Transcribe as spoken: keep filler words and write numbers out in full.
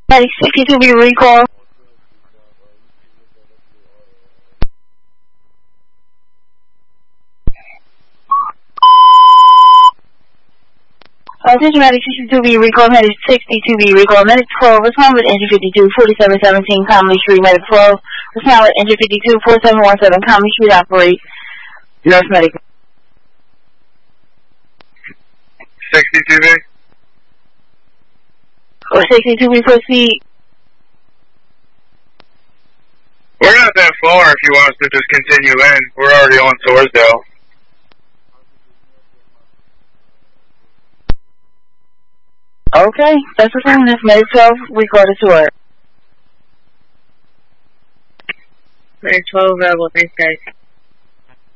Medic sixty-two B recall. Uh, Attention Medic sixty-two B recall, Medic sixty-two B recall, Medic twelve, respond with engine fifty-two, forty-seven seventeen, Comedy Street, Medic twelve, respond with engine fifty-two, forty-seven seventeen, Comedy Street, operate. Nurse Medic. sixty-two B? Or sixty-two B, proceed. We're not that far if you want us to just continue in. We're already on Torresdale. Okay, that's the thing. That's Medic twelve, recall the tour. Medic twelve, available, thanks guys.